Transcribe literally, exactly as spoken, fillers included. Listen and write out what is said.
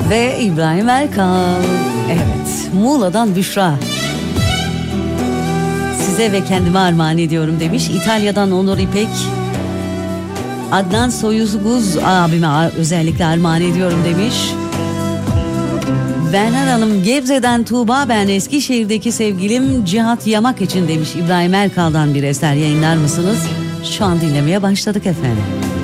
Ve İbrahim Erkal. Evet, Muğla'dan Büşra. Size ve kendime armağan ediyorum demiş. İtalya'dan Onur İpek. Adnan Soyuzguz abime özellikle armağan ediyorum demiş. Berner Hanım, Gebze'den Tuğba ben, Eskişehir'deki sevgilim Cihat Yamak için demiş. İbrahim Erkal'dan bir eser yayınlar mısınız? Şu an dinlemeye başladık efendim.